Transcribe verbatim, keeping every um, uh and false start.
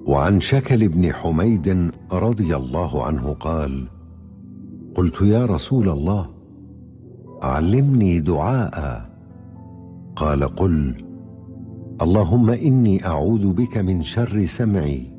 وعن شكل بن حميد رضي الله عنه قال: قلت يا رسول الله علمني دعاء. قال: قل: اللهم إني أعوذ بك من شر سمعي